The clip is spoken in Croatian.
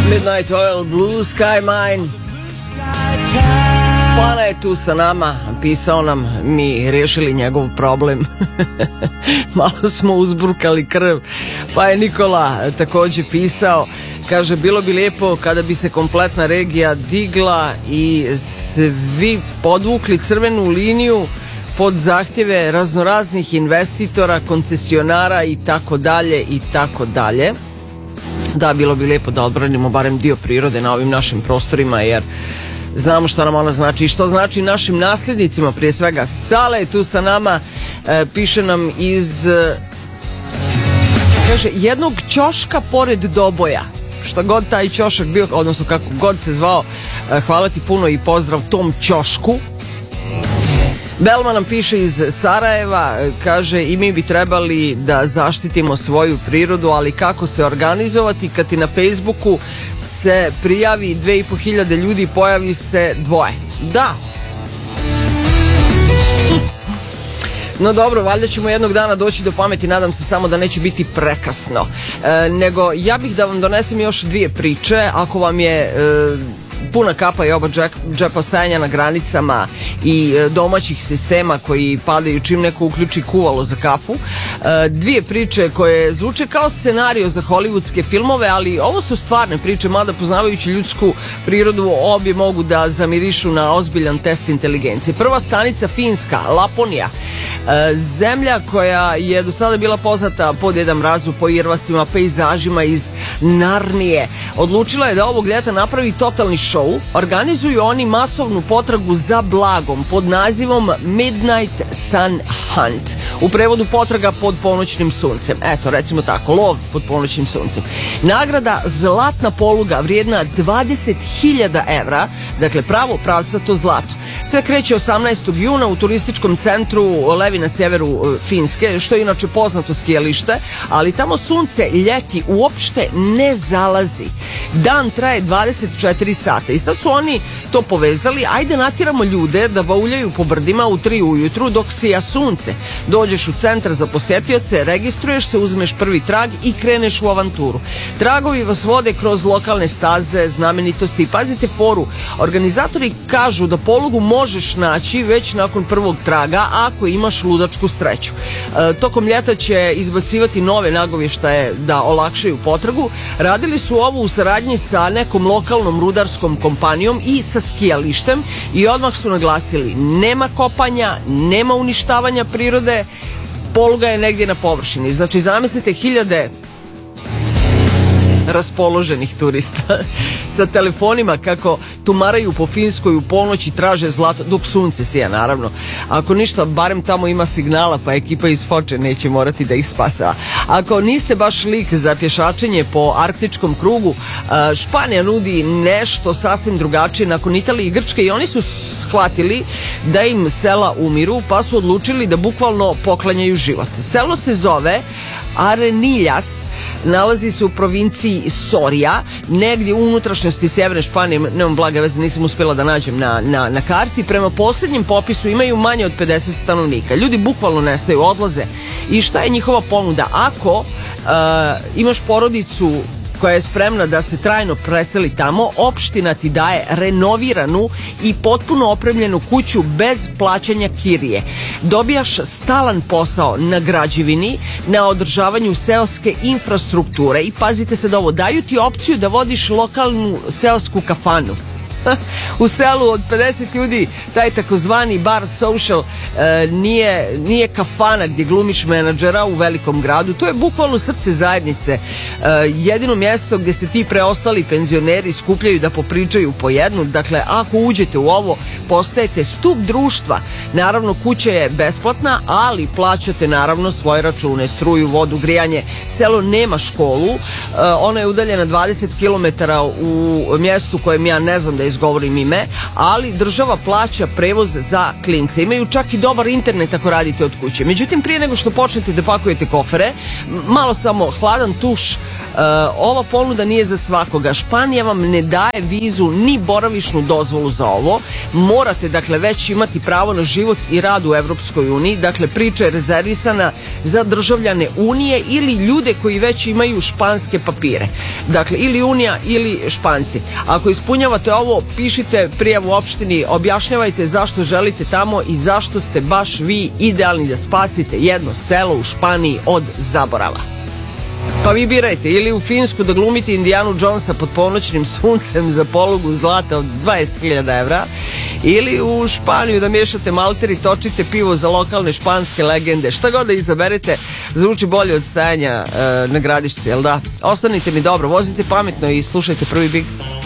Midnight Oil, Blue Sky Mine. Plana je tu sa nama, pisao nam, mi riješili njegov problem. Malo smo uzburkali krv. Pa je Nikola također pisao, kaže, bilo bi lijepo kada bi se kompletna regija digla i svi podvukli crvenu liniju pod zahtjeve raznoraznih investitora, koncesionara i tako dalje i tako dalje. Da, bilo bi lijepo da odbranimo barem dio prirode na ovim našim prostorima, jer znamo šta nam ona znači i što znači našim nasljednicima. Prije svega, Sale je tu sa nama, piše nam iz, kaže, jednog ćoška pored Doboja. Šta god taj ćošak bio, odnosno kako god se zvao, hvala ti puno i pozdrav tom ćošku. Belma nam piše iz Sarajeva, kaže, i mi bi trebali da zaštitimo svoju prirodu, ali kako se organizovati kad ti na Facebooku se prijavi 2500 ljudi, pojavi se 2. Da. No dobro, valjda ćemo jednog dana doći do pameti, nadam se samo da neće biti prekasno. Nego ja bih da vam donesem još 2 priče, ako vam je puna kapa i oba džepa stajanja na granicama i domaćih sistema koji padaju čim neko uključi kuvalo za kafu. 2 priče koje zvuče kao scenario za hollywoodske filmove, ali ovo su stvarne priče, mada poznavajući ljudsku prirodu obje mogu da zamirišu na ozbiljan test inteligencije. Prva stanica Finska, Laponija, zemlja koja je do sada bila poznata po Deda Mrazu, po irvasima, pejzažima iz Narnije, odlučila je da ovog ljeta napravi totalni show. Organizuju oni masovnu potragu za blagom pod nazivom Midnight Sun Hunt. U prevodu potraga pod ponoćnim suncem. Eto, recimo tako, lov pod ponoćnim suncem. Nagrada zlatna poluga vrijedna 20.000 evra, dakle pravo pravcato zlato. Sve kreće 18. juna u turističkom centru Levi na sjeveru Finske, što je inače poznato skijalište, ali tamo sunce ljeti uopšte ne zalazi. Dan traje 24 sata i sad su oni to povezali, ajde natjeramo ljude da bauljaju po brdima u 3 ujutru dok sija sunce. Dođeš u centar za posjetioce, registruješ se, uzmeš prvi trag i kreneš u avanturu. Tragovi vas vode kroz lokalne staze, znamenitosti i pazite foru. Organizatori kažu da polugu možeš naći već nakon prvog traga ako imaš ludačku sreću. Tokom ljeta će izbacivati nove nagovještaje da olakšaju potragu. Radili su ovo u saradnji sa nekom lokalnom rudarskom kompanijom i sa skijalištem i odmah su naglasili, nema kopanja, nema uništavanja prirode, poluga je negdje na površini. Znači zamislite 1000 raspoloženih turista sa telefonima kako tumaraju po Finskoj u ponoć i traže zlato, dok sunce sija naravno. Ako ništa, barem tamo ima signala pa ekipa iz Foče neće morati da ih spasa. Ako niste baš lik za pješačenje po arktičkom krugu, Španija nudi nešto sasvim drugačije nakon Italije i Grčke i oni su shvatili da im sela umiru pa su odlučili da bukvalno poklanjaju život. Selo se zove Arenillas, nalazi se u provinciji Soria, negdje u unutrašnjosti sjeverne Španije, nemam blage veze, nisam uspjela da nađem na karti. Prema posljednjem popisu imaju manje od 50 stanovnika. Ljudi bukvalno nestaju, odlaze. I šta je njihova ponuda? Ako imaš porodicu koja je spremna da se trajno preseli tamo, opština ti daje renoviranu i potpuno opremljenu kuću bez plaćanja kirije. Dobijaš stalan posao na građevini, na održavanju seoske infrastrukture i pazite se da ovo, daju ti opciju da vodiš lokalnu seosku kafanu. U selu od 50 ljudi taj takozvani bar social nije kafana gdje glumiš menadžera u velikom gradu, to je bukvalno srce zajednice, jedino mjesto gdje se ti preostali penzioneri skupljaju da popričaju po jednu. Dakle, ako uđete u ovo, postajete stup društva. Naravno, kuća je besplatna, ali plaćate naravno svoje račune, struju, vodu, grijanje. Selo nema školu, ona je udaljena 20 km u mjestu kojem ja ne znam da je izgovorim ime, ali država plaća prevoz za klince. Imaju čak i dobar internet ako radite od kuće. Međutim, prije nego što počnete da pakujete kofere, malo samo hladan tuš, ova ponuda nije za svakoga. Španija vam ne daje vizu ni boravišnu dozvolu za ovo. Morate, dakle, već imati pravo na život i rad u Evropskoj uniji. Dakle, priča je rezervisana za državljane Unije ili ljude koji već imaju španske papire. Dakle, ili Unija ili Španci. Ako ispunjavate ovo, pišite prijavu opštini, objašnjavajte zašto želite tamo i zašto ste baš vi idealni da spasite jedno selo u Španiji od zaborava. Pa vi birajte, ili u Finsku da glumite Indianu Jonesa pod ponoćnim suncem za polugu zlata od 20.000 evra, ili u Španiju da miješate malter i točite pivo za lokalne španske legende. Šta god da izaberete, zvuči bolje od stajanja na Gradišci, jel da? Ostanite mi dobro, vozite pametno i slušajte Prvi Big.